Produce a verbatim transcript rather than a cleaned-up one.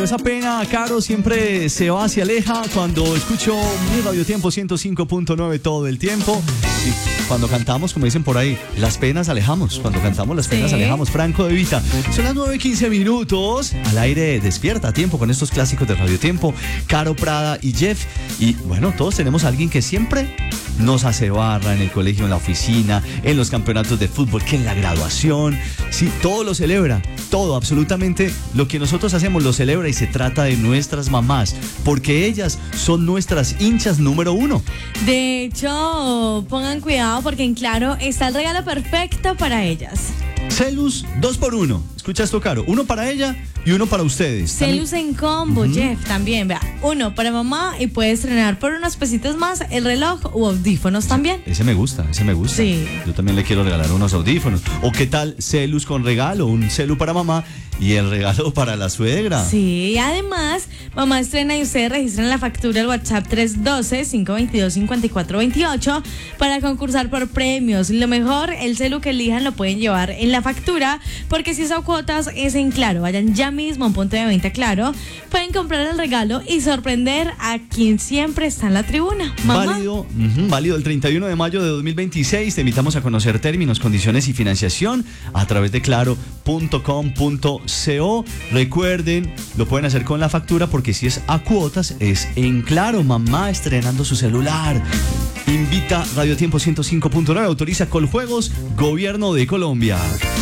Esa pena, Caro, siempre se va, se aleja cuando escucho mi Radio Tiempo ciento cinco punto nueve todo el tiempo. Y cuando cantamos, como dicen por ahí, las penas alejamos. Cuando cantamos, las penas sí. alejamos. Franco De Vita. Son las nueve quince minutos. Al aire despierta a tiempo con estos clásicos de Radio Tiempo. Caro Prada y Jeff. Y bueno, todos tenemos a alguien que siempre nos hace barra en el colegio, en la oficina, en los campeonatos de fútbol, que en la graduación. Sí, todo lo celebra. Todo, absolutamente lo que nosotros hacemos lo celebra y se trata de nuestras mamás, porque ellas son nuestras hinchas número uno. De hecho, pongan cuidado porque en Claro está el regalo perfecto para ellas. Celus dos por uno. Escucha esto, Caro. Uno para ella y uno para ustedes. Celus en combo, uh-huh. Jeff, también. Vea, uno para mamá y puede estrenar por unos pesitos más el reloj o audífonos también. Ese me gusta, ese me gusta. Sí. Yo también le quiero regalar unos audífonos. ¿O qué tal Celus con regalo? Un celu para mamá y el regalo para la suegra. Sí, además, mamá estrena y ustedes registran la factura al WhatsApp tres uno dos, cinco dos dos, cinco cuatro dos ocho para concursar por premios. Lo mejor, el celu que elijan lo pueden llevar en la factura, porque si son cuotas es en Claro. Vayan ya mismo a un punto de venta Claro, pueden comprar el regalo y sorprender a quien siempre está en la tribuna. Mamá. Válido, uh-huh, válido el treinta y uno de mayo de dos mil veintiséis. Te invitamos a conocer términos, condiciones y financiación a través de claro punto com punto co. Recuerden, lo pueden hacer con la factura, porque si es a cuotas es en Claro. Mamá estrenando su celular. Invita Radio Tiempo ciento cinco punto nueve, autoriza Coljuegos, Gobierno de Colombia.